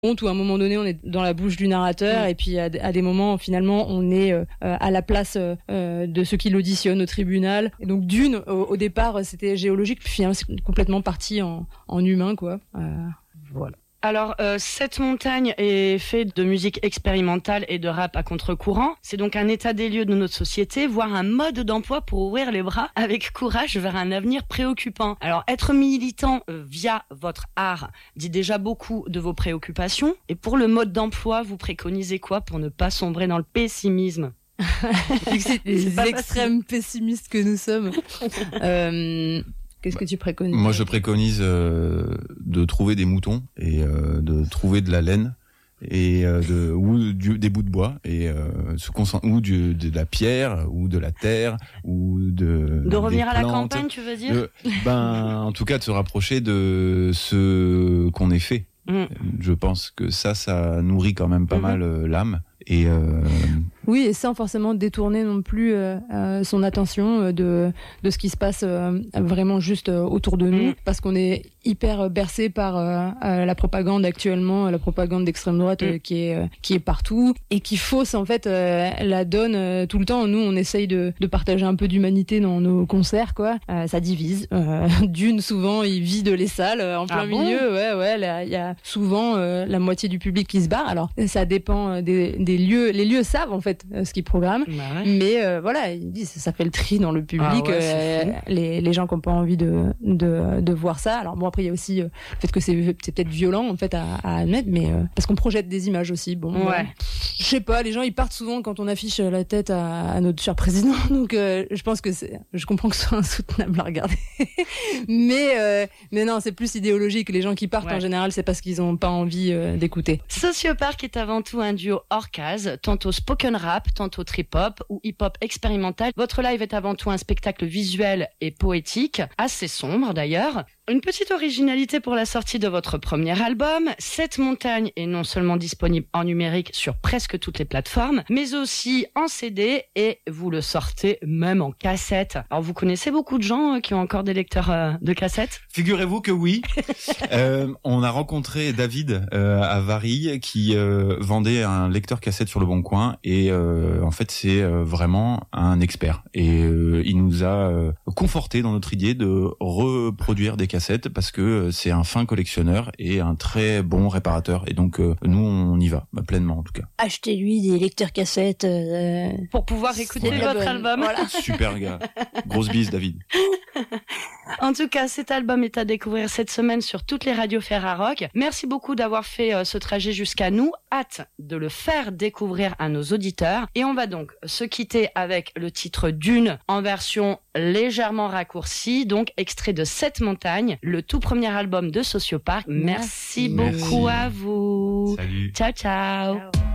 Où à un moment donné on est dans la bouche du narrateur et puis à des moments finalement on est à la place de ceux qui l'auditionnent au tribunal. Et donc Dune au départ c'était géologique puis finalement c'est complètement parti en humain quoi. Voilà. Alors, Cette montagne est fait de musique expérimentale et de rap à contre-courant. C'est donc un état des lieux de notre société, voire un mode d'emploi pour ouvrir les bras avec courage vers un avenir préoccupant. Alors, être militant via votre art dit déjà beaucoup de vos préoccupations. Et pour le mode d'emploi, vous préconisez quoi pour ne pas sombrer dans le pessimisme ? C'est des extrêmes pessimistes que nous sommes. Qu'est-ce que tu préconises ? Moi, je préconise de trouver des moutons et de trouver de la laine et des bouts de bois et de la pierre ou de la terre ou de revenir à la plantes, campagne, tu veux dire ? En tout cas, de se rapprocher de ce qu'on est fait. Je pense que ça nourrit quand même pas mal l'âme. Et oui, et sans forcément détourner non plus son attention de ce qui se passe vraiment juste autour de nous, parce qu'on est hyper bercé par la propagande actuellement, la propagande d'extrême droite qui est partout et qui fausse en fait la donne tout le temps. Nous, on essaye de partager un peu d'humanité dans nos concerts, quoi. Ça divise. Dune, souvent, il vide les salles en plein milieu. Ouais, il y a souvent la moitié du public qui se barre. Alors, ça dépend des lieux. Les lieux savent en fait ce qu'ils programment, mais voilà, ils disent ça fait le tri dans le public. Les gens qui n'ont pas envie de voir ça. Alors bon, après il y a aussi le fait que c'est peut-être violent en fait à admettre, mais parce qu'on projette des images aussi. Bon, je sais pas, les gens ils partent souvent quand on affiche la tête à notre cher président, donc je pense que je comprends que ce soit insoutenable à regarder, mais non, c'est plus idéologique. Les gens qui partent en général, c'est parce qu'ils n'ont pas envie d'écouter. Sociopark est avant tout un duo hors case, tantôt spoken rap, tantôt trip-hop ou hip-hop expérimental. Votre live est avant tout un spectacle visuel et poétique, assez sombre d'ailleurs. Une petite originalité pour la sortie de votre premier album, Cette montagne est non seulement disponible en numérique sur presque toutes les plateformes, mais aussi en CD et vous le sortez même en cassette. Alors vous connaissez beaucoup de gens qui ont encore des lecteurs de cassettes ? Figurez-vous que oui. On a rencontré David à Varilhes qui vendait un lecteur cassette sur le Bon Coin et en fait c'est vraiment un expert et il nous a conforté dans notre idée de reproduire des cassettes parce que c'est un fin collectionneur et un très bon réparateur et donc nous on y va pleinement en tout cas. Achetez-lui des lecteurs cassettes pour pouvoir écouter votre album. Voilà. Super gars. Grosse bise David. En tout cas, cet album est à découvrir cette semaine sur toutes les radios Ferrarock. Merci beaucoup d'avoir fait ce trajet jusqu'à nous. Hâte de le faire découvrir à nos auditeurs. Et on va donc se quitter avec le titre Dune en version légèrement raccourcie, donc extrait de Cette montagne, le tout premier album de Sociopark. Merci beaucoup à vous. Salut. Ciao, ciao.